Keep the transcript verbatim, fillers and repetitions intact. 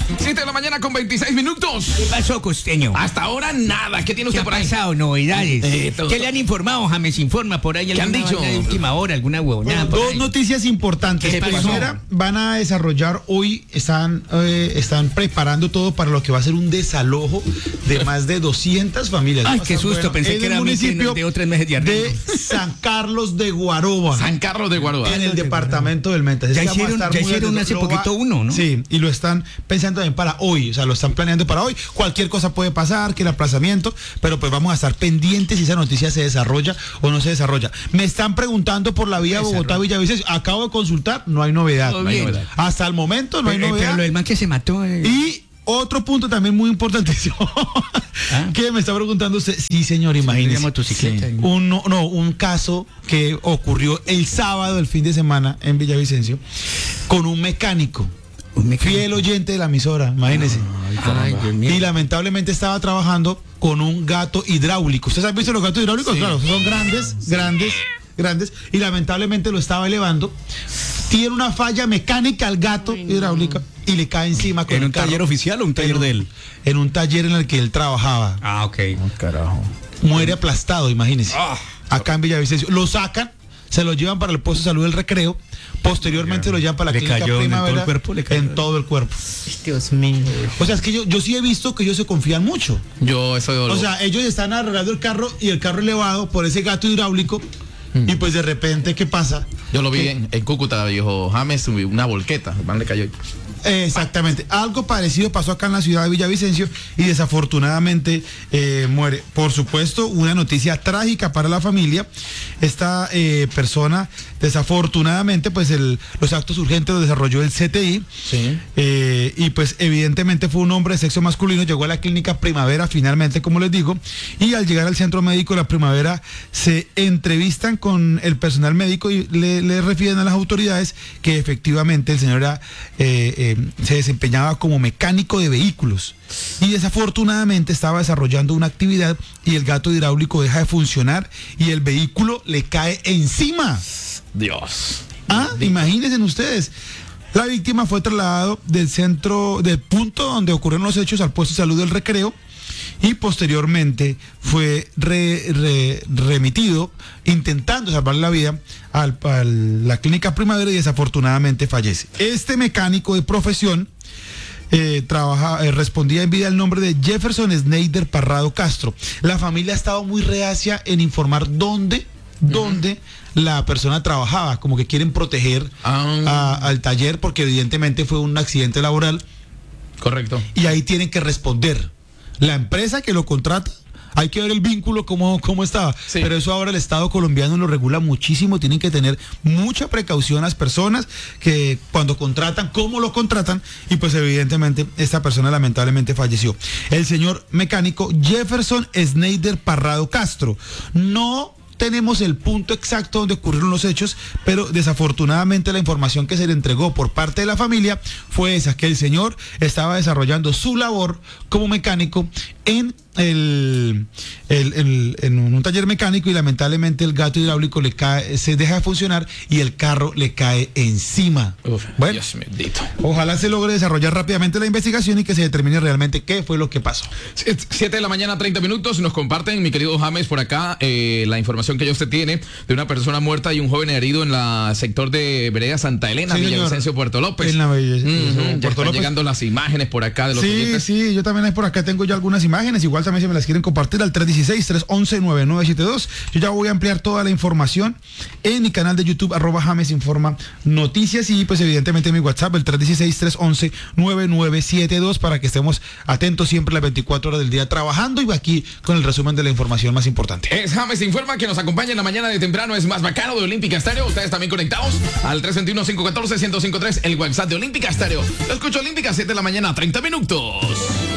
siete de la mañana con veintiséis minutos. ¿Qué pasó, costeño? Hasta ahora nada. ¿Qué tiene ¿Qué usted ha por ahí? pasado? ¿Novedades? Eh, todo- ¿Qué le han informado? James Informa por ahí. ¿Qué han alguna dicho? vaina de última hora, alguna huevonada por Dos ahí? noticias importantes. ¿Qué pasó? Primera, van a desarrollar hoy, están, eh, están preparando todo para lo que va a ser un desalojo de más de doscientas familias. Ay, Va a qué estar susto, pensé en que el era municipio de otras meses de arriba. de San Carlos de Guaroba. San Carlos de Guaroa. En el departamento del Meta. Ya Así que vamos a hicieron- estar ya muy hicieron atentos. hace Lo va- poquito uno, ¿no? Sí, y lo están pensando también para hoy, o sea, lo están planeando para hoy. Cualquier cosa puede pasar, que el aplazamiento, pero pues vamos a estar pendientes si esa noticia se desarrolla o no se desarrolla. Me están preguntando por la vía Bogotá-Villavicencio. Acabo de consultar, no hay novedad. Todo No hay bien. novedad. Hasta el momento no hay Eh, eh, novedad. Pero lo del man que se mató. eh. Y otro punto también muy importantísimo Ah. que me está preguntando usted. Sí, señor, de imagínese. motocicleta. Sí. Un, no, no, un caso que ocurrió el sábado, el fin de semana, en Villavicencio, con un mecánico, Un mecánico. fiel oyente de la emisora, imagínese. Ay, Dios mío. Y lamentablemente estaba trabajando con un gato hidráulico. ¿Ustedes han visto los gatos hidráulicos? Sí. Claro, son grandes, grandes, grandes. Y lamentablemente lo estaba elevando. Tiene una falla mecánica al gato hidráulico y le cae encima con ¿En el un carro. taller oficial o un taller En un- de él? En un taller en el que él trabajaba. Ah, ok. Carajo. Muere aplastado, imagínense. Ah. Acá en Villavicencio. Lo sacan, se lo llevan para el puesto de salud del Recreo. Posteriormente lo llevan para la ¿Le clínica cayó en todo el Primavera. cuerpo? ¿Le cayó? En todo el cuerpo. Dios mío. O sea, es que yo, yo sí he visto que ellos se confían mucho. Yo, eso O sea, ellos están arreglando el carro y el carro elevado por ese gato hidráulico. Y pues de repente, ¿qué pasa? yo lo vi en, en Cúcuta, dijo James, una volqueta. El man le cayó. Eh, exactamente. Algo parecido pasó acá en la ciudad de Villavicencio y desafortunadamente eh, muere. Por supuesto, una noticia trágica para la familia. Esta eh, persona, desafortunadamente, pues el, los actos urgentes los desarrolló el C T I. Sí. Eh, y pues evidentemente fue un hombre de sexo masculino, llegó a la clínica Primavera finalmente, como les digo, y al llegar al centro médico de la Primavera se entrevistan con el personal médico y le, le refieren a las autoridades que efectivamente el señor era, eh, eh, se desempeñaba como mecánico de vehículos y desafortunadamente estaba desarrollando una actividad y el gato hidráulico deja de funcionar y el vehículo le cae encima. Dios. Ah, imagínense ustedes. La víctima fue trasladado del centro, del punto donde ocurrieron los hechos al puesto de salud del Recreo y posteriormente fue re- re- remitido intentando salvar la vida al, a la clínica Primavera y desafortunadamente fallece. Este mecánico de profesión eh, trabaja, eh, respondía en vida el nombre de Jefferson Snyder Parrado Castro. La familia ha estado muy reacia en informar dónde, dónde la persona trabajaba, como que quieren proteger Ah. a- al taller porque evidentemente fue un accidente laboral Correcto. y ahí tienen que responder. La empresa que lo contrata, hay que ver el vínculo, cómo, cómo estaba. Sí. Pero eso ahora el Estado colombiano lo regula muchísimo. Tienen que tener mucha precaución las personas que cuando contratan, cómo lo contratan. Y pues evidentemente esta persona lamentablemente falleció. El señor mecánico Jefferson Snyder Parrado Castro. No tenemos el punto exacto donde ocurrieron los hechos, pero desafortunadamente la información que se le entregó por parte de la familia fue esa, que el señor estaba desarrollando su labor como mecánico en el, el- el- en un taller mecánico y lamentablemente el gato hidráulico le cae, se deja de funcionar y el carro le cae encima. Uf, Bueno, Dios bendito. ojalá se logre desarrollar rápidamente la investigación y que se determine realmente qué fue lo que pasó. siete de la mañana, treinta minutos. Nos comparten, mi querido James, por acá, eh, la información que ya usted tiene de una persona muerta y un joven herido en el sector de Vereda Santa Elena, Sí, señor. Villavicencio, Puerto López. En la Bella- Ujú, ya Puerto están López. llegando las imágenes por acá de los Sí, oyentes. sí, yo también ahí por acá tengo ya algunas imágenes, igual también si me las quieren compartir al tres uno seis, tres uno uno, nueve nueve siete dos. Yo ya voy a ampliar toda la información en mi canal de YouTube, arroba James Informa Noticias y pues evidentemente mi WhatsApp, el tres uno seis, tres uno uno, nueve nueve siete dos para que estemos atentos siempre las veinticuatro horas del día trabajando y aquí con el resumen de la información más importante. Es James Informa que nos acompaña en la mañana de temprano, es más bacano de Olímpica Estéreo. Ustedes también conectados al tres dos uno, cinco uno cuatro, uno cero cinco tres, el WhatsApp de Olímpica Estéreo. Lo escucho Olímpica, siete de la mañana, treinta minutos.